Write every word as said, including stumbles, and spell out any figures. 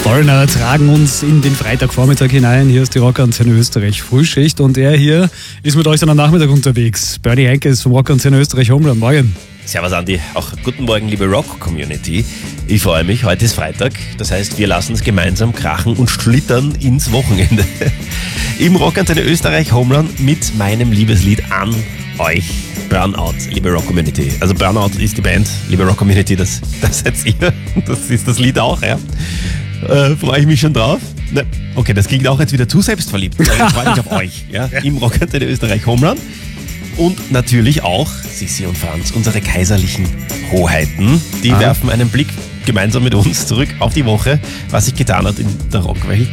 Foreigner tragen uns in den Freitagvormittag hinein. Hier ist die Rockantenne Österreich Frühschicht und er hier ist mit euch dann am Nachmittag unterwegs. Bernie Henke ist vom Rockantenne Österreich Homeland. Morgen. Servus Andi, auch guten Morgen liebe Rock-Community. Ich freue mich, heute ist Freitag, das heißt wir lassen es gemeinsam krachen und schlittern ins Wochenende. Im Rockantenne Österreich Homeland mit meinem Liebeslied an euch, Burnout, liebe Rock-Community. Also Burnout ist die Band, liebe Rock-Community, das, das seid ihr, das ist das Lied auch, ja. Äh, freue ich mich schon drauf. Ne, okay, das klingt auch jetzt wieder zu selbstverliebt. Also ich freue mich auf euch, ja, im Rockantenne Österreich Homeland. Und natürlich auch Sissi und Franz, unsere kaiserlichen Hoheiten. Die ah. werfen einen Blick gemeinsam mit uns zurück auf die Woche, was sich getan hat in der Rockwelt.